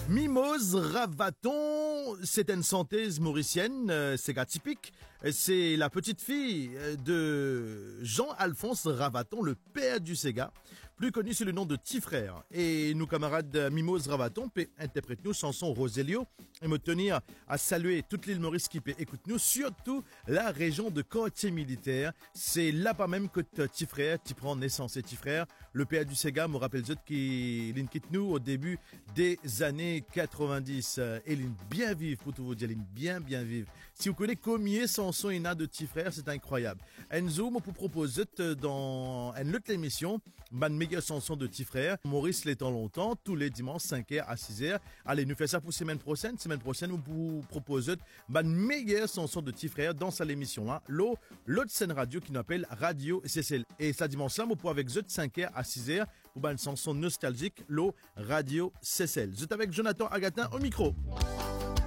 Mimose Ravaton, c'est une chanteuse mauricienne, c'est gars typique. C'est la petite fille de Jean-Alphonse Ravaton, le père du Sega, plus connu sous le nom de Petit Frère. Et nos camarades Mimose Ravaton interprètent nous chanson Roselio et me tenir à saluer toute l'île Maurice qui écoute nous, surtout la région de quartier militaire. C'est là-bas même que Petit Frère, qui prend naissance et Petit Frère, le père du Sega, me rappelle qui quitte nous au début des années 90. Et l'île bien vive, pour tout vous dire, l'île bien vive. Si vous connaissez combien chanson il y a de Petit Frère, c'est incroyable. Enzo, moi, pour proposer dans une autre émission, ma méga chanson de Petit Frère, Maurice l'étant longtemps, tous les dimanches 5h à 6h. Allez, nous faisons ça pour semaine prochaine. Semaine prochaine, nous vous proposons ma méga chanson de Petit Frère dans cette émission-là, l'autre scène radio qui nous appelle Radio CCL. Et ça dimanche-là, vous pouvez avec Z 5h à 6h pour une chanson nostalgique, Radio CCL. Vous êtes avec Jonathan Agatin au micro.